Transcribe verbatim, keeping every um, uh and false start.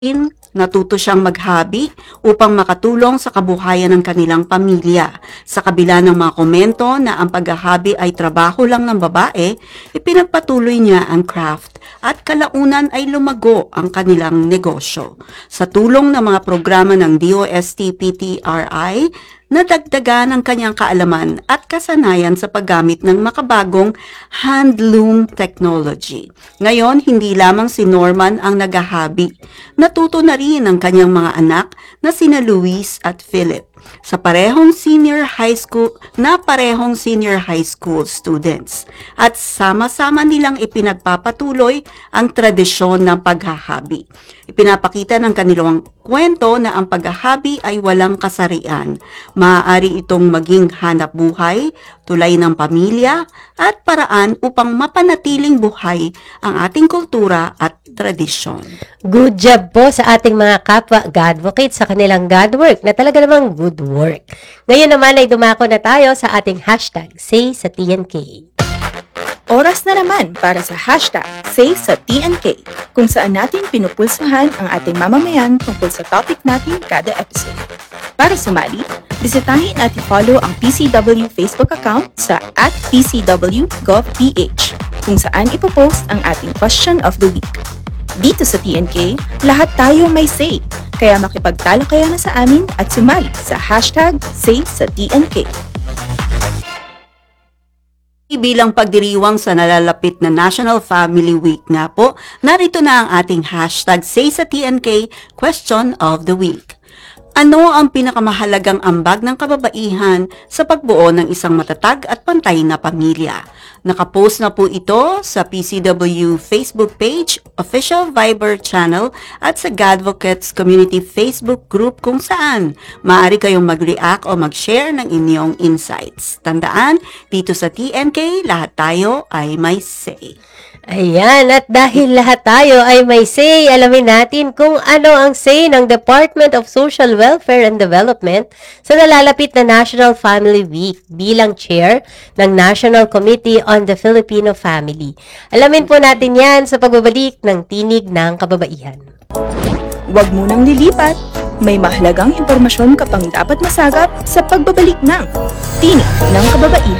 Natuto siyang maghabi upang makatulong sa kabuhayan ng kanilang pamilya. Sa kabila ng mga komento na ang paghahabi ay trabaho lang ng babae, ipinagpatuloy niya ang craft at kalaunan ay lumago ang kanilang negosyo. Sa tulong ng mga programa ng D O S T P T R I, nadagdagan ang kanyang kaalaman at kasanayan sa paggamit ng makabagong handloom technology. Ngayon, hindi lamang si Norman ang naghahabi. Natuto na rin ang kanyang mga anak na sina Luis at Philip sa parehong senior high school na parehong senior high school students at sama-sama nilang ipinagpapatuloy ang tradisyon ng paghahabi. Ipinapakita ng kanilang kwento na ang paghahabi ay walang kasarian. Maaari itong maging hanap buhay, tulay ng pamilya at paraan upang mapanatiling buhay ang ating kultura at tradisyon. Good job po sa ating mga kapwa Godvocates sa kanilang God work na talaga namang good work. Ngayon naman ay dumako na tayo sa ating hashtag Say sa T N K. Oras na naman para sa hashtag Say sa T N K, kung saan natin pinupulsahan ang ating mamamayan tungkol sa topic natin kada episode. Para sumali, bisitahin at i-follow ang P C W Facebook account sa at P C W Gov P H, kung saan ipopost ang ating question of the week. Dito sa T N K, lahat tayo may say, kaya makipagtalakayan na sa amin at sumali sa hashtag Say sa T N K. Bilang pagdiriwang sa nalalapit na National Family Week nga po, narito na ang ating hashtag Say sa T N K Question of the Week. Ano ang pinakamahalagang ambag ng kababaihan sa pagbuo ng isang matatag at pantay na pamilya? Nakapost na po ito sa P C W Facebook page, official Viber channel at sa Godvocates Community Facebook group kung saan maaari kayong mag-react o mag-share ng inyong insights. Tandaan, dito sa T N K, lahat tayo ay may say. Ayan, at dahil lahat tayo ay may say, alamin natin kung ano ang say ng Department of Social Welfare and Development sa nalalapit na National Family Week bilang chair ng National Committee on the Filipino Family. Alamin po natin yan sa pagbabalik ng Tinig ng Kababaihan. Huwag munang lilipat, may mahalagang impormasyon ka pang dapat masagap sa pagbabalik ng Tinig ng Kababaihan.